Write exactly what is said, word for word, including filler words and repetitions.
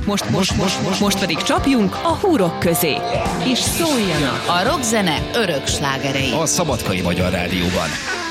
Most, most, most, most, most pedig csapjunk a húrok közé. És szóljanak a rockzene örök slágerei a Szabadkai Magyar Rádióban.